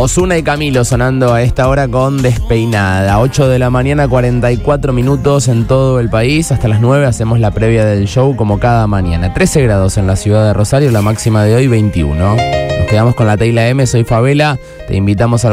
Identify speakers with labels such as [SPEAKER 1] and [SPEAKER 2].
[SPEAKER 1] Ozuna y Camilo sonando a esta hora con Despeinada. 8 de la mañana, 44 minutos en todo el país. Hasta las 9 hacemos la previa del show como cada mañana. 13 grados en la ciudad de Rosario, la máxima de hoy 21. Nos quedamos con la Teila M, soy Favela. Te invitamos a